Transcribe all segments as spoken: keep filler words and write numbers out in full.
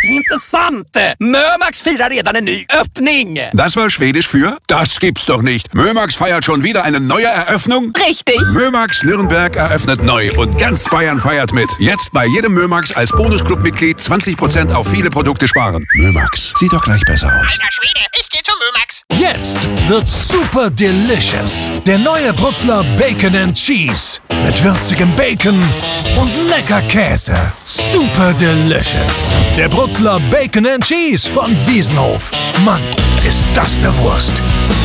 intressant! Mömax firar redan en ny öppning! Das war Schwedisch für? Das gibt's doch nicht. Mömax feiert schon wieder eine neue Eröffnung? Richtig. Mömax Nürnberg eröffnet neu und ganz Bayern feiert mit. Jetzt bei jedem Mömax als Bonusclub-Mitglied zwanzig Prozent auf viele Produkte sparen. Mömax, sieht doch gleich besser aus. Alter Schwede, ich geh zu Mömax. Jetzt wird super delicious. Der neue Brutzler Bacon and Cheese. Mit würzigem Bacon und lecker Käse. Super delicious. Der Brutzler Bacon and Cheese von Wiesenhof. Mann, ist das eine Wurst.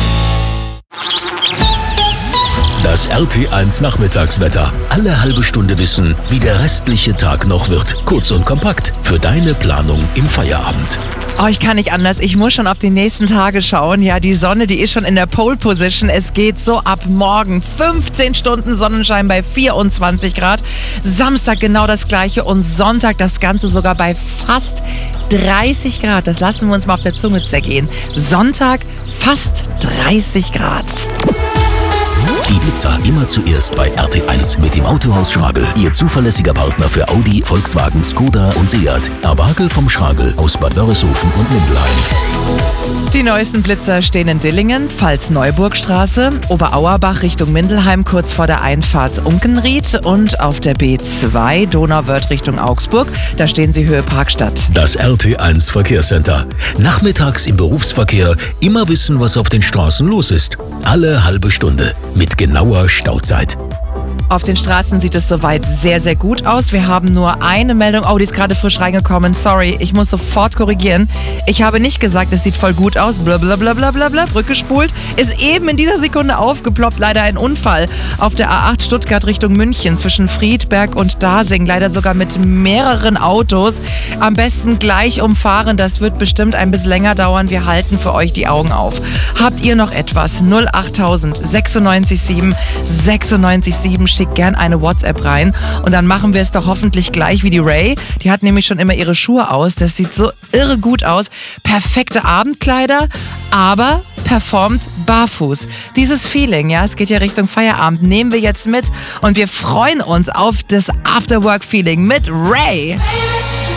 Das R T eins Nachmittagswetter. Alle halbe Stunde wissen, wie der restliche Tag noch wird. Kurz und kompakt für deine Planung im Feierabend. Oh, ich kann nicht anders. Ich muss schon auf die nächsten Tage schauen. Ja, die Sonne, die ist schon in der Pole Position. Es geht so ab morgen. fünfzehn Stunden Sonnenschein bei vierundzwanzig Grad. Samstag genau das Gleiche und Sonntag das Ganze sogar bei fast dreißig Grad. Das lassen wir uns mal auf der Zunge zergehen. Sonntag fast dreißig Grad. Die Blitzer immer zuerst bei R T eins mit dem Autohaus Schragel. Ihr zuverlässiger Partner für Audi, Volkswagen, Skoda und Seat. Erwagel vom Schragel aus Bad Wörishofen und Mindelheim. Die neuesten Blitzer stehen in Dillingen, Pfalz-Neuburgstraße, Oberauerbach Richtung Mindelheim kurz vor der Einfahrt Unkenried und auf der B zwei Donauwörth Richtung Augsburg. Da stehen sie Höhe Parkstadt. Das R T eins Verkehrscenter. Nachmittags im Berufsverkehr immer wissen, was auf den Straßen los ist. Alle halbe Stunde mit genauer Stauzeit. Auf den Straßen sieht es soweit sehr, sehr gut aus. Wir haben nur eine Meldung. Oh, die ist gerade frisch reingekommen. Sorry, ich muss sofort korrigieren. Ich habe nicht gesagt, es sieht voll gut aus. Blablabla, bla, rückgespult. Ist eben in dieser Sekunde aufgeploppt. Leider ein Unfall auf der A acht Stuttgart Richtung München zwischen Friedberg und Dasing. Leider sogar mit mehreren Autos. Am besten gleich umfahren. Das wird bestimmt ein bisschen länger dauern. Wir halten für euch die Augen auf. Habt ihr noch etwas? null achttausend sechsundneunzig sieben sechsundneunzig sieben. Schickt gern eine WhatsApp rein und dann machen wir es doch hoffentlich gleich wie die Ray. Die hat nämlich schon immer ihre Schuhe aus. Das sieht so irre gut aus. Perfekte Abendkleider, aber performt barfuß. Dieses Feeling, ja, es geht ja Richtung Feierabend, nehmen wir jetzt mit und wir freuen uns auf das Afterwork-Feeling mit Ray.